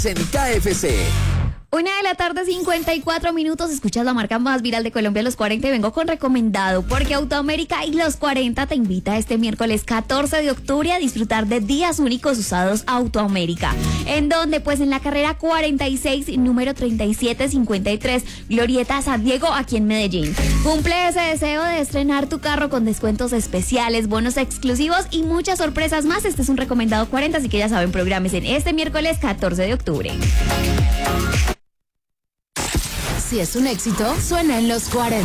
En KFC. 1:54 escuchas la marca más viral de Colombia, Los 40, y vengo con recomendado porque Autoamérica y Los 40 te invita este miércoles 14 de octubre a disfrutar de días únicos usados Autoamérica. ¿En donde? Pues en la carrera 46, número 3753, Glorieta San Diego, aquí en Medellín. Cumple ese deseo de estrenar tu carro con descuentos especiales, bonos exclusivos y muchas sorpresas más. Este es un recomendado 40, así que ya saben, programes en este miércoles 14 de octubre. Si es un éxito, suena en Los 40.